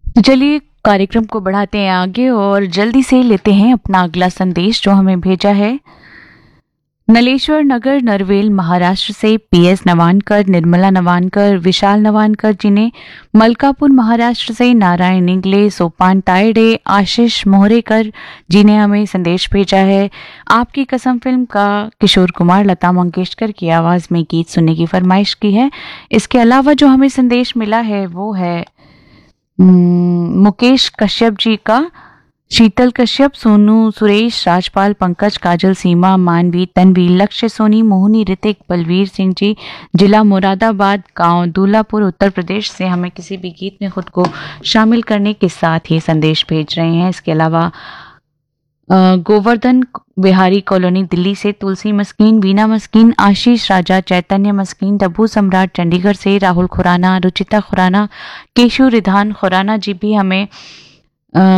तो चलिए कार्यक्रम को बढ़ाते हैं आगे और जल्दी से लेते हैं अपना अगला संदेश जो हमें भेजा है नलेश्वर नगर नरवेल महाराष्ट्र से पीएस नवानकर, निर्मला नवानकर, विशाल नवानकर जी ने, मलकापुर महाराष्ट्र से नारायण निगले, सोपान तायडे, आशीष मोहरेकर जी ने हमें संदेश भेजा है। आपकी कसम फिल्म का किशोर कुमार लता मंगेशकर की आवाज में गीत सुनने की फरमाइश की है। इसके अलावा जो हमें संदेश मिला है वो है मुकेश कश्यप जी का, शीतल कश्यप, सोनू, सुरेश, राजपाल, पंकज, काजल, सीमा, मानवी, तन्वी, लक्ष्य, सोनी, मोहनी, ऋतिक, बलवीर सिंह जी, जिला मुरादाबाद, गांव दूलापुर, उत्तर प्रदेश से हमें किसी भी गीत में खुद को शामिल करने के साथ ही संदेश भेज रहे हैं। इसके अलावा गोवर्धन बिहारी कॉलोनी दिल्ली से तुलसी मस्कीन, वीना मस्कीन, आशीष राजा, चैतन्य मस्कीन, डब्बू सम्राट चंडीगढ़ से, राहुल खुराना, रुचिता खुराना, केशु रिधान खुराना जी भी हमें